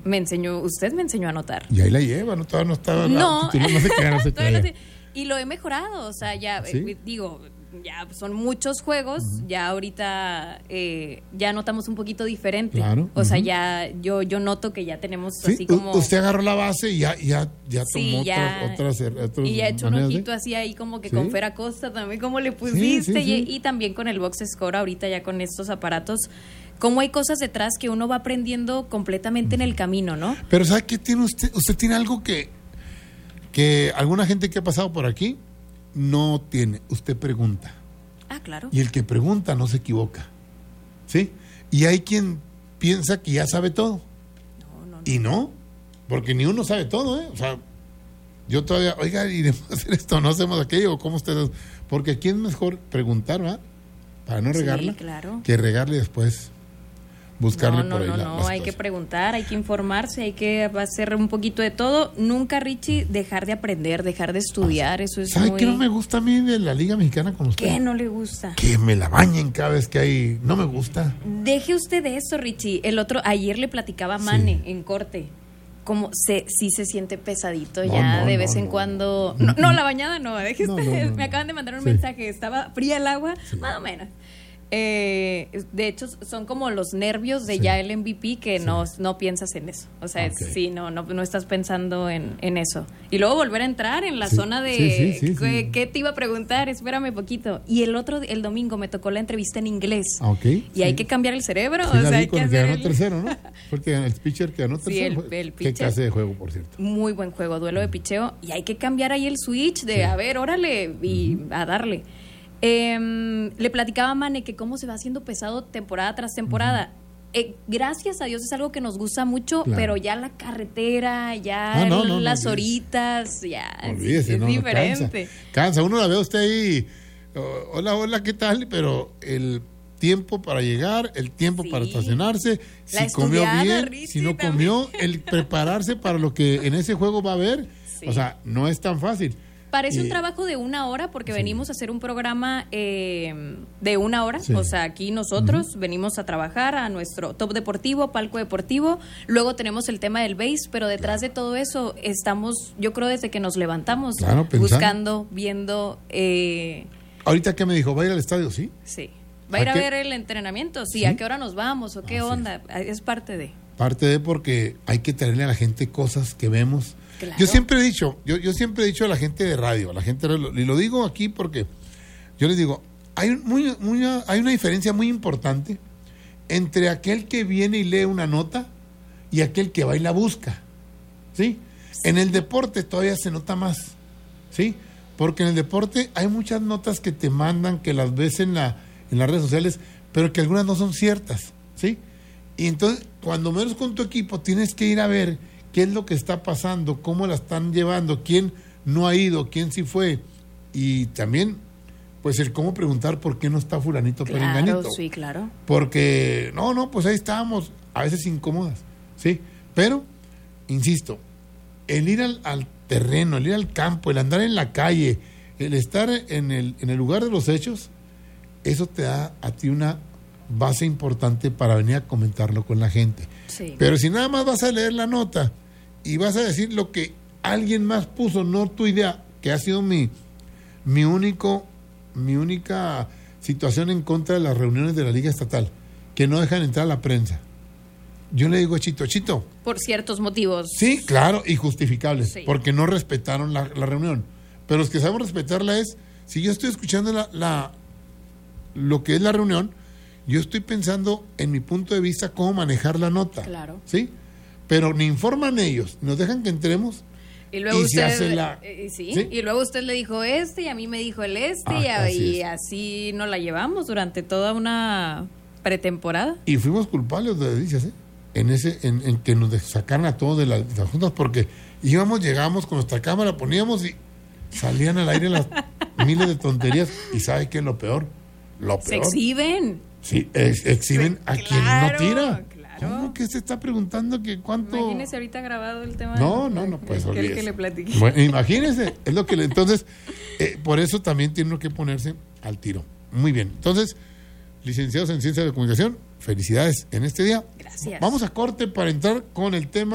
usted me enseñó a anotar. Y ahí la lleva, ¿no? Todavía no estaba. No se queda. Y lo he mejorado, o sea, ya, ¿sí? Ya son muchos juegos, ya ahorita ya notamos un poquito diferente. Claro. O sea, ya yo noto que ya tenemos así como... Usted agarró la base y ya tomó otras y ya he hecho un ojito así ahí como que con Fer Acosta también, como le pusiste, y también con el Box Score ahorita ya con estos aparatos, como hay cosas detrás que uno va aprendiendo completamente en el camino, ¿no? Pero ¿sabe qué tiene usted? Usted tiene algo que alguna gente que ha pasado por aquí no tiene. Usted pregunta. Ah, claro. Y el que pregunta no se equivoca. ¿Sí? Y hay quien piensa que ya sabe todo. No. Y no, porque ni uno sabe todo, ¿eh? O sea, yo todavía, oiga, iremos a hacer esto, no hacemos aquello, ¿cómo ustedes? Porque aquí es mejor preguntar, ¿verdad? Para no regarla, claro, que regarle después. Buscarle por ahí las hay cosas. que preguntar, hay que informarse, hay que hacer un poquito de todo. Nunca, Richie, dejar de aprender, dejar de estudiar, eso es ¿Sabe qué no me gusta a mí de la Liga Mexicana con usted? ¿Qué no le gusta? Que me la bañen cada vez que hay... No me gusta. Deje usted de eso, Richie. Ayer le platicaba a Mane en corte. Como sí se siente pesadito de vez en cuando. No, la bañada no, deje usted. Me acaban de mandar un mensaje, estaba fría el agua, más o menos. De hecho son como los nervios de ya el MVP que no piensas en eso, o sea, no estás pensando en eso, y luego volver a entrar en la zona de ¿qué te iba a preguntar? Espérame poquito. Y el domingo me tocó la entrevista en inglés, y hay que cambiar el cerebro, o sea, hay que hacer ganó tercero, ¿no? Porque el pitcher que ganó tercero, el pitcher, qué clase de juego, por cierto, muy buen juego, duelo de picheo, y hay que cambiar ahí el switch de a ver, órale, y a darle. Le platicaba a Mane que cómo se va haciendo pesado temporada tras temporada. Gracias a Dios es algo que nos gusta mucho, pero ya la carretera, ya las horitas, ya olvídese, es diferente. Cansa, uno la ve a usted ahí, hola, ¿qué tal? Pero el tiempo para llegar, el tiempo para estacionarse, si comió bien, si no comió, el prepararse para lo que en ese juego va a haber, o sea, no es tan fácil. Parece un trabajo de 1 hora porque venimos a hacer un programa de 1 hora, o sea, aquí nosotros venimos a trabajar a nuestro top deportivo, palco deportivo, luego tenemos el tema del base, pero detrás de todo eso estamos, yo creo desde que nos levantamos, buscando, viendo... ¿Ahorita qué me dijo? ¿Va a ir al estadio? Sí. ¿Va a ir a ver el entrenamiento? Sí. ¿A qué hora nos vamos? ¿O qué onda? Es parte de... porque hay que traerle a la gente cosas que vemos. Claro. Yo siempre he dicho a la gente de radio, y lo digo aquí porque yo les digo, hay una diferencia muy importante entre aquel que viene y lee una nota y aquel que va y la busca, ¿sí? En el deporte todavía se nota más, ¿sí? Porque en el deporte hay muchas notas que te mandan, que las ves en las redes sociales, pero que algunas no son ciertas, ¿sí? Y entonces, cuando menos con tu equipo, tienes que ir a ver qué es lo que está pasando, cómo la están llevando, quién no ha ido, quién sí fue, y también pues el cómo preguntar por qué no está fulanito perenganito. Sí, claro. Porque pues ahí estábamos, a veces incómodas, sí, pero insisto, el ir al terreno, el ir al campo, el andar en la calle, el estar en el lugar de los hechos, eso te da a ti una base importante para venir a comentarlo con la gente. Pero si nada más vas a leer la nota y vas a decir lo que alguien más puso, no tu idea, que ha sido mi única situación en contra de las reuniones de la Liga Estatal, que no dejan entrar a la prensa. Yo le digo a Chito. Por ciertos motivos. Sí, claro, y justificables, porque no respetaron la reunión. Pero los que sabemos respetarla es, si yo estoy escuchando lo que es la reunión, yo estoy pensando en mi punto de vista cómo manejar la nota. Claro. ¿Sí? Pero ni informan ellos, nos dejan que entremos y luego y luego usted le dijo y a mí me dijo el y así nos la llevamos durante toda una pretemporada. Y fuimos culpables de desdichas, en que nos sacaran a todos de las juntas, porque llegábamos con nuestra cámara, poníamos y salían al aire las miles de tonterías. ¿Y sabe qué es lo peor? Se exhiben. Sí, exhiben a quien no tira. ¿Cómo que se está preguntando que cuánto? Imagínese ahorita grabado el tema. No, pues olvídese. Que le platiqué. Bueno, imagínese, es lo que entonces, por eso también tiene que ponerse al tiro. Muy bien. Entonces, licenciados en Ciencia de la Comunicación, felicidades en este día. Gracias. Vamos a corte para entrar con el tema